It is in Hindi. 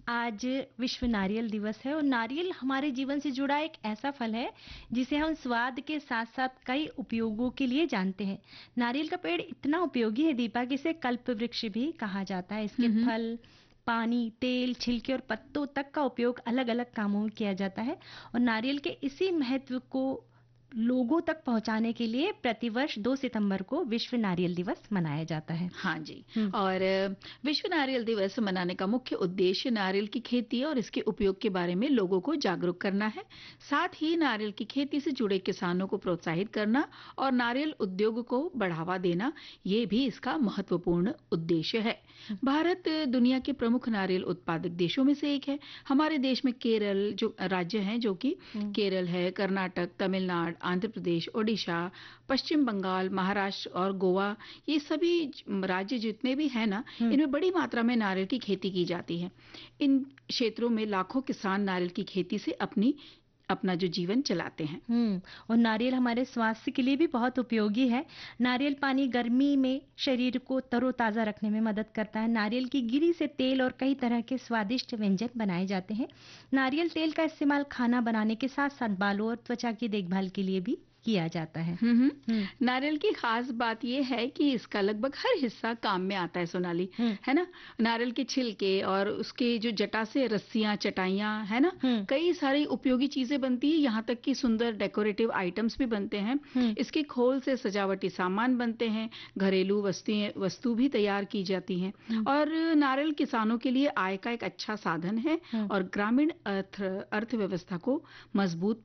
आज विश्व नारियल दिवस है और नारियल हमारे जीवन से जुड़ा एक ऐसा फल है जिसे हम स्वाद के साथ साथ कई उपयोगों के लिए जानते हैं। नारियल का पेड़ इतना उपयोगी है दीपा कि इसे कल्प वृक्ष भी कहा जाता है। इसके हम्म। फल, पानी, तेल, छिलके और पत्तों तक का उपयोग अलग अलग कामों में किया जाता है और नारियल के इसी महत्व को लोगों तक पहुंचाने के लिए प्रतिवर्ष 2 सितंबर को विश्व नारियल दिवस मनाया जाता है। हाँ जी। हम्म। और विश्व नारियल दिवस मनाने का मुख्य उद्देश्य नारियल की खेती और इसके उपयोग के बारे में लोगों को जागरूक करना है। साथ ही नारियल की खेती से जुड़े किसानों को प्रोत्साहित करना और नारियल उद्योग को बढ़ावा देना, ये भी इसका महत्वपूर्ण उद्देश्य है। भारत दुनिया के प्रमुख नारियल उत्पादक देशों में से एक है। हमारे देश में केरल जो राज्य हैं, जो कि केरल है, कर्नाटक, तमिलनाडु, आंध्र प्रदेश, ओडिशा, पश्चिम बंगाल, महाराष्ट्र और गोवा, ये सभी राज्य जितने भी हैं ना, इनमें बड़ी मात्रा में नारियल की खेती की जाती है। इन क्षेत्रों में लाखों किसान नारियल की खेती से अपना जो जीवन चलाते हैं। और नारियल हमारे स्वास्थ्य के लिए भी बहुत उपयोगी है। नारियल पानी गर्मी में शरीर को तरोताजा रखने में मदद करता है। नारियल की गिरी से तेल और कई तरह के स्वादिष्ट व्यंजन बनाए जाते हैं। नारियल तेल का इस्तेमाल खाना बनाने के साथ साथ बालों और त्वचा की देखभाल के लिए भी किया जाता है। नारियल की खास बात यह है कि इसका लगभग हर हिस्सा काम में आता है, सोनाली, है ना। नारियल के छिलके और उसके जो जटा से रस्सियां, चटाइयां, है ना, कई सारी उपयोगी चीजें बनती है। यहाँ तक कि सुंदर डेकोरेटिव आइटम्स भी बनते हैं। इसके खोल से सजावटी सामान बनते हैं, घरेलू वस्तु भी तैयार की जाती हैं। और नारियल किसानों के लिए आय का एक अच्छा साधन है और ग्रामीण अर्थव्यवस्था को मजबूत